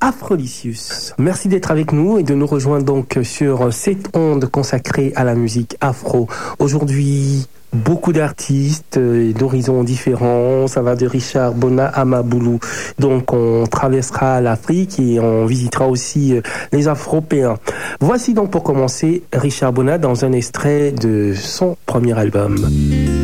Afrolicious. Merci d'être avec nous et de nous rejoindre donc sur cette onde consacrée à la musique afro. Aujourd'hui, beaucoup d'artistes d'horizons différents. Ça va de Richard Bona à Maboulou. Donc, on traversera l'Afrique et on visitera aussi les Afropéens. Voici donc pour commencer Richard Bona dans un extrait de son premier album.